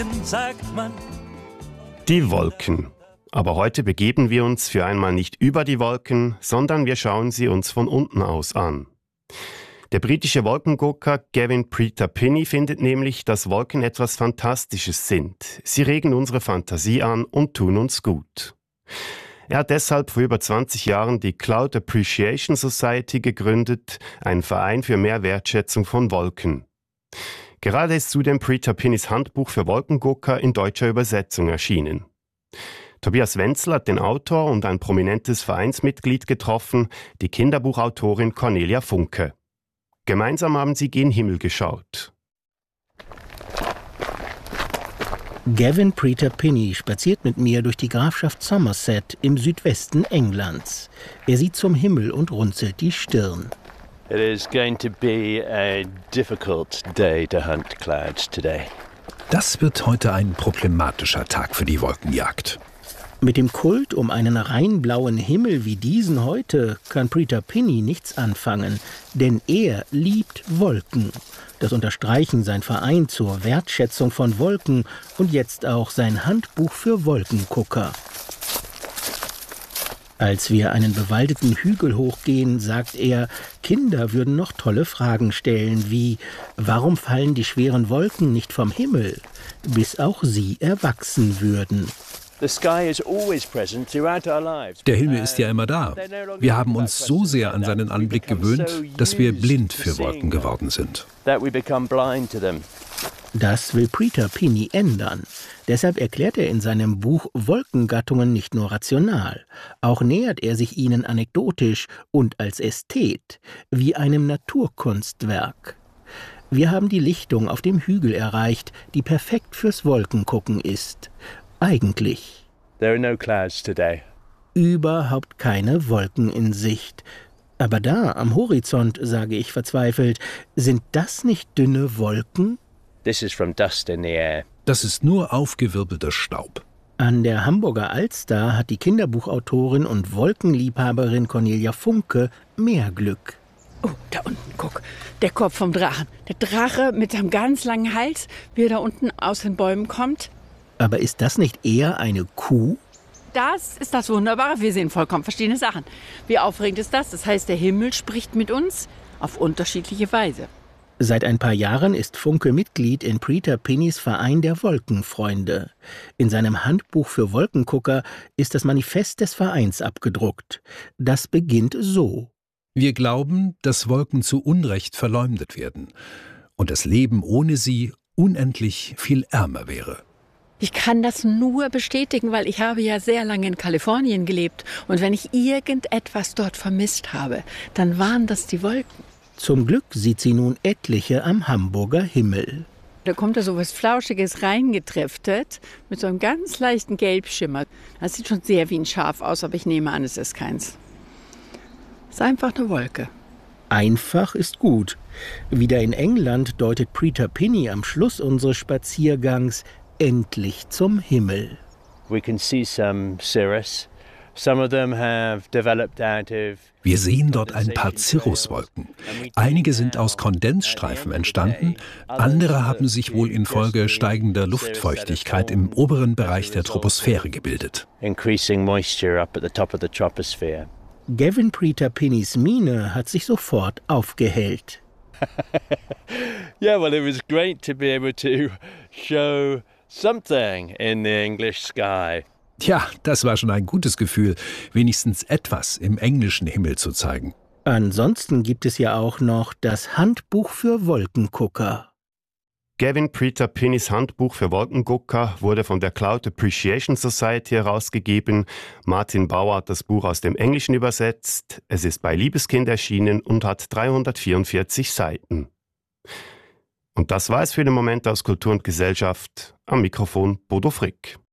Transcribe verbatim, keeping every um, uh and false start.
sagt man. Die Wolken. Aber heute begeben wir uns für einmal nicht über die Wolken, sondern wir schauen sie uns von unten aus an. Der britische Wolkengucker Gavin Preter-Pinney findet nämlich, dass Wolken etwas Fantastisches sind. Sie regen unsere Fantasie an und tun uns gut. Er hat deshalb vor über zwanzig Jahren die Cloud Appreciation Society gegründet, einen Verein für mehr Wertschätzung von Wolken. Gerade ist zudem Preter-Pinneys Handbuch für Wolkengucker in deutscher Übersetzung erschienen. Tobias Wenzel hat den Autor und ein prominentes Vereinsmitglied getroffen, die Kinderbuchautorin Cornelia Funke. Gemeinsam haben sie gen Himmel geschaut. Gavin Preter-Pinney spaziert mit mir durch die Grafschaft Somerset im Südwesten Englands. Er sieht zum Himmel und runzelt die Stirn. It is going to be a difficult day to hunt clouds today. Das wird heute ein problematischer Tag für die Wolkenjagd. Mit dem Kult um einen rein blauen Himmel wie diesen heute kann Preter-Pinney nichts anfangen, denn er liebt Wolken. Das unterstreichen sein Verein zur Wertschätzung von Wolken und jetzt auch sein Handbuch für Wolkengucker. Als wir einen bewaldeten Hügel hochgehen, sagt er, Kinder würden noch tolle Fragen stellen, wie warum fallen die schweren Wolken nicht vom Himmel, bis auch sie erwachsen würden. Der Himmel ist ja immer da. Wir haben uns so sehr an seinen Anblick gewöhnt, dass wir blind für Wolken geworden sind. Das will Preter-Pinney ändern. Deshalb erklärt er in seinem Buch Wolkengattungen nicht nur rational. Auch nähert er sich ihnen anekdotisch und als Ästhet, wie einem Naturkunstwerk. Wir haben die Lichtung auf dem Hügel erreicht, die perfekt fürs Wolkengucken ist. Eigentlich. There are no clouds today. Überhaupt keine Wolken in Sicht. Aber da, am Horizont, sage ich verzweifelt, sind das nicht dünne Wolken? This is from dust in the air. Das ist nur aufgewirbelter Staub. An der Hamburger Alster hat die Kinderbuchautorin und Wolkenliebhaberin Cornelia Funke mehr Glück. Oh, da unten, guck, der Kopf vom Drachen. Der Drache mit seinem ganz langen Hals, wie er da unten aus den Bäumen kommt. Aber ist das nicht eher eine Kuh? Das ist das Wunderbare. Wir sehen vollkommen verschiedene Sachen. Wie aufregend ist das? Das heißt, der Himmel spricht mit uns auf unterschiedliche Weise. Seit ein paar Jahren ist Funke Mitglied in Preter-Pinneys Verein der Wolkenfreunde. In seinem Handbuch für Wolkengucker ist das Manifest des Vereins abgedruckt. Das beginnt so. Wir glauben, dass Wolken zu Unrecht verleumdet werden und das Leben ohne sie unendlich viel ärmer wäre. Ich kann das nur bestätigen, weil ich habe ja sehr lange in Kalifornien gelebt. Und wenn ich irgendetwas dort vermisst habe, dann waren das die Wolken. Zum Glück sieht sie nun etliche am Hamburger Himmel. Da kommt da so was Flauschiges reingetriftet mit so einem ganz leichten Gelbschimmer. Das sieht schon sehr wie ein Schaf aus, aber ich nehme an, es ist keins. Es ist einfach eine Wolke. Einfach ist gut. Wieder in England deutet Preter-Pinney am Schluss unseres Spaziergangs endlich zum Himmel. We can see some cirrus. Some of them have developed out of Wir sehen dort ein paar Cirruswolken. Einige sind aus Kondensstreifen entstanden, andere haben sich wohl infolge steigender Luftfeuchtigkeit im oberen Bereich der Troposphäre gebildet. increasing moisture up at the top of the troposphere. Gavin Preter-Pinneys Miene hat sich sofort aufgehellt. Yeah, well, it was great to be able to show something in the English sky. Tja, das war schon ein gutes Gefühl, wenigstens etwas im englischen Himmel zu zeigen. Ansonsten gibt es ja auch noch das Handbuch für Wolkengucker. Gavin Preter-Pinneys Handbuch für Wolkengucker wurde von der Cloud Appreciation Society herausgegeben. Martin Bauer hat das Buch aus dem Englischen übersetzt. Es ist bei Liebeskind erschienen und hat dreihundertvierundvierzig Seiten. Und das war es für den Moment aus Kultur und Gesellschaft. Am Mikrofon Bodo Frick.